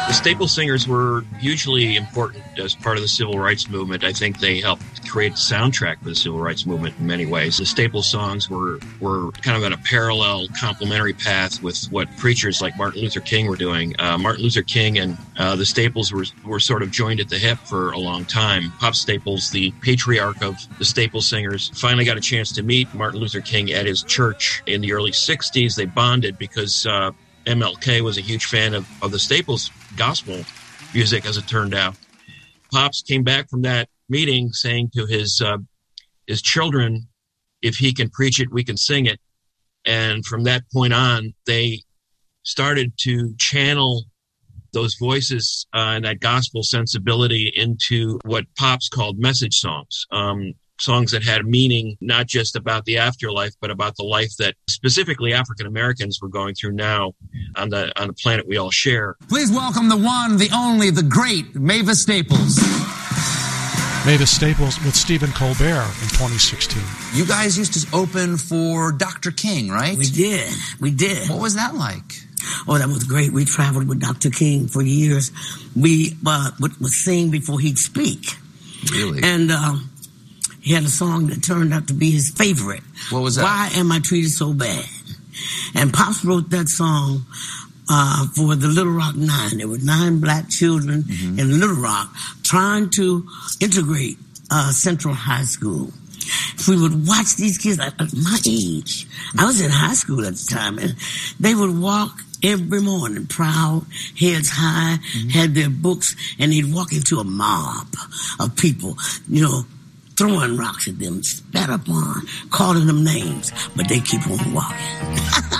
The Staple Singers were hugely important as part of the civil rights movement. I think they helped create a soundtrack for the civil rights movement in many ways. The Staple songs were kind of on a parallel, complementary path with what preachers like Martin Luther King were doing. Martin Luther King and the Staples were sort of joined at the hip for a long time. Pop Staples, the patriarch of the Staple Singers, finally got a chance to meet Martin Luther King at his church in the early 60s. They bonded because MLK was a huge fan of the Staples gospel music, as it turned out. Pops came back from that meeting saying to his children, if he can preach it, we can sing it. And from that point on, they started to channel those voices and that gospel sensibility into what Pops called message songs. Songs that had meaning, not just about the afterlife, but about the life that specifically African Americans were going through now on the planet we all share. Please welcome the one, the only, the great Mavis Staples. Mavis Staples with Stephen Colbert in 2016. You guys used to open for Dr. King, right? We did. What was that like? Oh, that was great. We traveled with Dr. King for years. We would sing before he'd speak. Really? And he had a song that turned out to be his favorite. What was that? Why Am I Treated So Bad? And Pops wrote that song for the Little Rock Nine. There were 9 black children in Little Rock trying to integrate Central High School. We would watch these kids at my age. I was in high school at the time, and they would walk every morning, proud, heads high, had their books, and they'd walk into a mob of people, throwing rocks at them, spat upon, calling them names, but they keep on walking.